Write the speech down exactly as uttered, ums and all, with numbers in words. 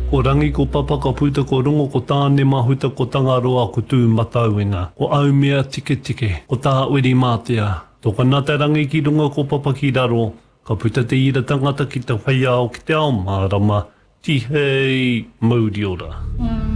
Ko rangi ko papa ka puta ko rongo ko tāne mahuta ko tangaroa ko tū matauenga. Ko au mea tike tike, ko tā uri mātea. Tō kanata rangi ki runga ko papa ki raro, ka puta te ira tangata ki te whaiao ki te ao mārama, tihei mauri ora. Mm.